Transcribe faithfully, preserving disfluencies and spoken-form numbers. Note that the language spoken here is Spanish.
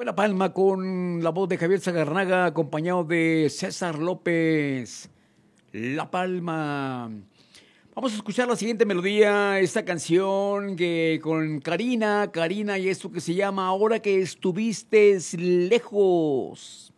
Fue La Palma con la voz de Javier Zagarnaga, acompañado de César López. La Palma. Vamos a escuchar la siguiente melodía, esta canción que con Karina, Karina y esto que se llama Ahora que estuviste lejos.